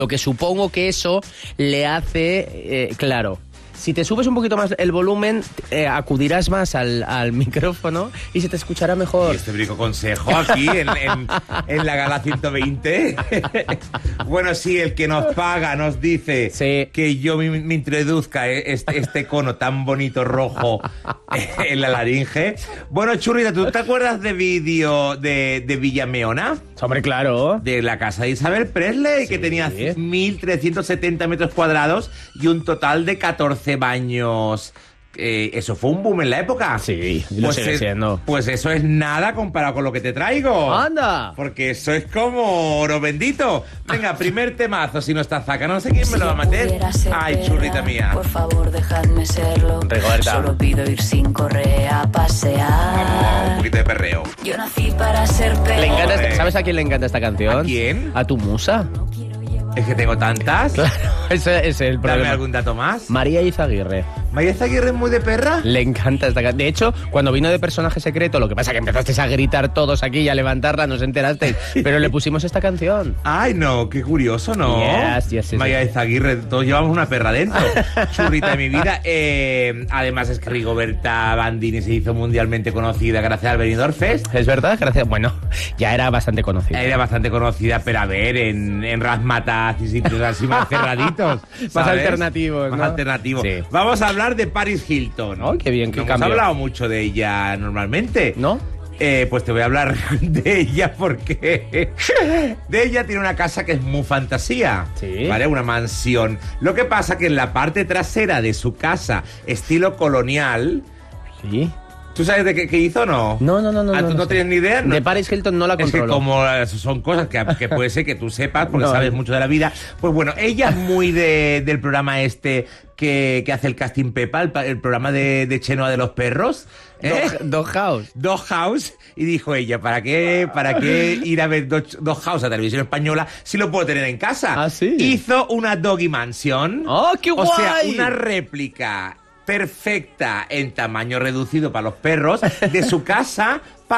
Lo que supongo que eso le hace, claro, si te subes un poquito más el volumen, acudirás más al micrófono y se te escuchará mejor. Y este brico consejo aquí en la Gala 120. Bueno, sí, el que nos paga nos dice que yo me introduzca este cono tan bonito rojo en la laringe. Bueno, Churrita, ¿tú te acuerdas de vídeo de Villameona? Hombre, claro. De la casa de Isabel Presley, que tenía 1.370 metros cuadrados y un total de 14 baños. ¿Eso fue un boom en la época? Sí, lo sigue siendo. Pues eso es nada comparado con lo que te traigo. ¡Anda! Porque eso es como oro bendito. Venga, primer temazo, si no está Zaca. No sé quién me lo va a meter. Ay, churrita mía. Por favor, dejadme serlo. Rigoberta. Solo pido ir sin correa a pasear. Un poquito de perreo. Yo nací para ser Le encanta Joder. ¿Sabes a quién le encanta esta canción? ¿A quién? A tu musa. Es que tengo tantas. Claro, ese es el Dame problema. algún dato más. María Izaguirre. ¿María Izaguirre es muy de perra? Le encanta esta canción. De hecho, cuando vino de personaje secreto, lo que pasa es que empezasteis a gritar todos aquí y a levantarla, no os enterasteis. Pero le pusimos esta canción. Ay, no, qué curioso, ¿no? Yes. María Izaguirre, todos llevamos una perra dentro. Churrita de mi vida. Además es que Rigoberta Bandini se hizo mundialmente conocida gracias al Benidorm Fest. ¿Es verdad? Gracias. Bueno, ya era bastante conocida. Era bastante conocida, pero a ver, en razzmatazz y sitios así más cerraditos. Más ¿sabes? alternativos, Más ¿no? alternativos. Sí. Vamos a hablar de Paris Hilton. Oh, qué bien, qué no hemos cambio. hablado mucho de ella normalmente. ¿No? Pues te voy a hablar de ella porque de ella tiene una casa que es muy fantasía, Sí. ¿vale? Una mansión. Lo que pasa que en la parte trasera de su casa, estilo colonial, Sí. ¿tú sabes de qué hizo o no? No. ¿Ah, tú no sé. tienes ni idea? No. De Paris Hilton no la Es que controlo. como son cosas que puede ser que tú sepas porque No. sabes mucho de la vida, pues bueno, ella es muy del programa este que hace el Casting Pepa, el programa de Chenoa de los perros. Dog House. Dog House, y dijo ella, ¿para qué ir a ver Dog House a televisión española si lo puedo tener en casa? ¿Ah, sí? Hizo una Doggy Mansion. ¡Oh, qué guay! O sea, una réplica perfecta en tamaño reducido para los perros de su casa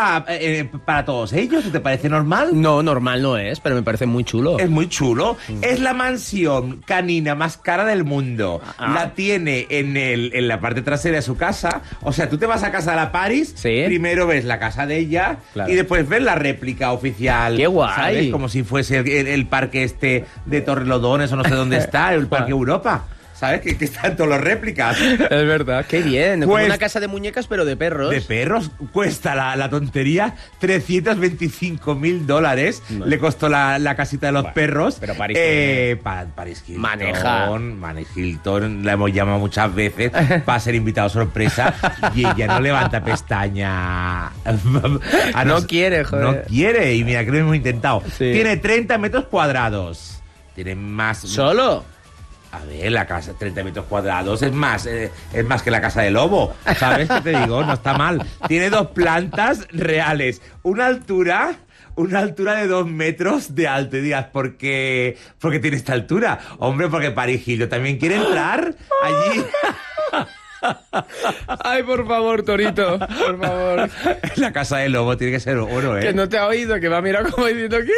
para todos ellos. ¿Te parece normal? No, normal no es, pero me parece muy chulo. Es muy chulo. Es la mansión canina más cara del mundo. La tiene en la parte trasera de su casa. O sea, tú te vas a casa de la Paris, Sí. primero ves la casa de ella, Claro. y después ves la réplica oficial. ¡Qué guay! ¿sabes? Como si fuese el parque este de Torrelodones o no sé dónde está, el Parque Europa. ¿Sabes? Que están todos los réplicas. Es verdad. Qué bien. Como Pues- una casa de muñecas, pero de perros. De perros cuesta la tontería $325.000. No. Le costó la casita de los perros. pero Paris Paris Hilton. Maneja. Paris Hilton. La hemos llamado muchas veces para ser invitado sorpresa y ella no levanta pestaña. No quiere, joder. No quiere, y mira que lo hemos intentado. Sí. Tiene 30 metros cuadrados. Tiene más. ¿Solo? A ver, la casa, 30 metros cuadrados, es más que la casa de lobo. ¿Sabes qué te digo? No está mal. Tiene 2 plantas reales. Una altura de 2 metros de alto. Y digas, ¿por qué tiene esta altura? Hombre, porque Paris Hilton también quiere entrar allí. Ay, por favor, Torito, por favor. La casa de lobo tiene que ser oro, ¿eh? Que no te ha oído, que va a mirar como diciendo ¿qué?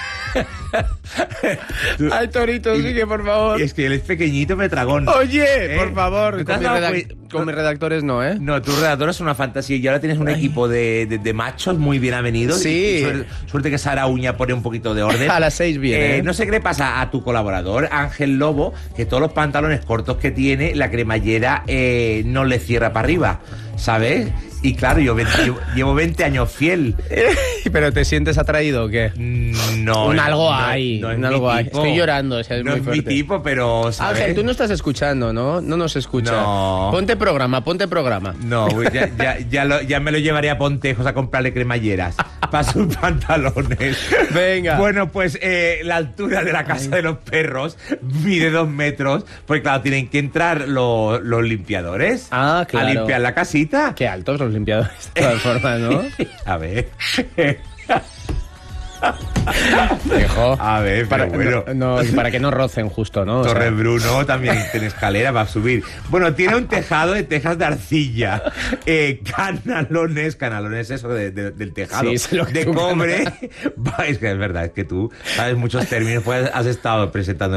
Ay, Torito, sigue, por favor. Y es que él es pequeñito, me tragón. Oye, ¿Eh? por favor. ¿No te has Con mis, dado con mis redactores no, ¿eh? No, tu redactor es una fantasía y ahora tienes un equipo de machos muy bien avenidos. Sí. Y suerte que Sara Uña pone un poquito de orden. A las 6 viene, ¿eh? No sé qué le pasa a tu colaborador, Ángel Lobo, que todos los pantalones cortos que tiene, la cremallera no le cierra para arriba, ¿sabes? Y claro, yo llevo 20 años fiel. ¿Pero te sientes atraído o qué? No. Un algo no, hay, no es un mi algo hay. tipo. Estoy llorando, o sea, es No muy es mi fuerte. tipo, pero, ¿sabes? Ángel, tú no estás escuchando, ¿no? No nos escuchas. No. Ponte programa. No, güey, ya me lo llevaría a Pontejos a comprarle cremalleras para sus pantalones. Venga. Bueno, pues la altura de la casa de los perros mide 2 metros, porque claro, tienen que entrar los limpiadores Ah, claro. a limpiar la casita. Qué altos los limpiadores, de todas formas, ¿no? A ver. Hijo, A ver, pero bueno. y para que no rocen justo, ¿no? O sea, Torre Bruno también tiene escalera para subir. Bueno, tiene un tejado de tejas de arcilla, canalones eso del tejado, Sí, sé lo que de tú cobre. Es que es verdad, es que tú sabes muchos términos, pues has estado presentando